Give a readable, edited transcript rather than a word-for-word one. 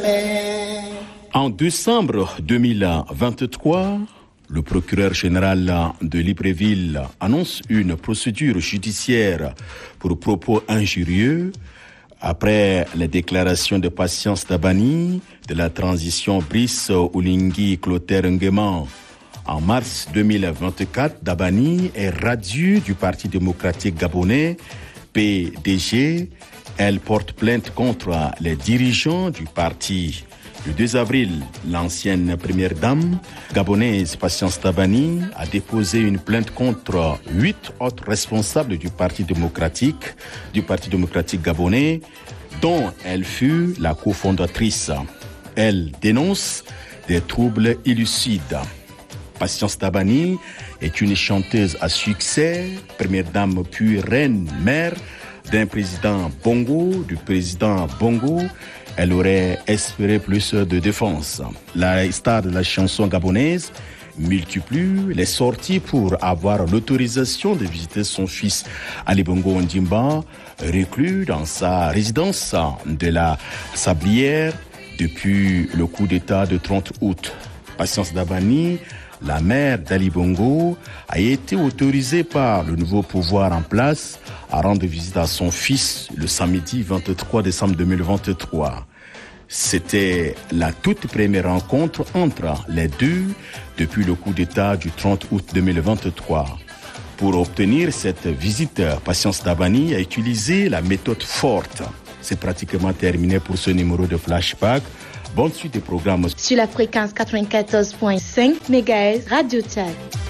En décembre 2023, le procureur général de Libreville annonce une procédure judiciaire pour propos injurieux après les déclarations de Patience Dabani de la transition Brice Oligui Clotaire Nguema. En mars 2024, Dabani est radiée du Parti démocratique gabonais, PDG. Elle porte plainte contre les dirigeants du parti. Le 2 avril, l'ancienne première dame gabonaise Patience Dabani a déposé une plainte contre 8 autres responsables du Parti démocratique gabonais, dont elle fut la cofondatrice. Elle dénonce des troubles illicites. Patience Dabani est une chanteuse à succès, première dame puis reine mère du président Bongo. Elle aurait espéré plus de défense. La star de la chanson gabonaise multiplie les sorties pour avoir l'autorisation de visiter son fils Ali Bongo Ondimba, reclus dans sa résidence de la Sablière depuis le coup d'État de 30 août. Patience Dabani, la mère d'Ali Bongo, a été autorisée par le nouveau pouvoir en place à rendre visite à son fils le samedi 23 décembre 2023. C'était la toute première rencontre entre les deux depuis le coup d'État du 30 août 2023. Pour obtenir cette visite, Patience Dabani a utilisé la méthode forte. C'est pratiquement terminé pour ce numéro de Flashback. Bonne suite des programmes. Sur la fréquence 94.5 MHz Radio Tchad.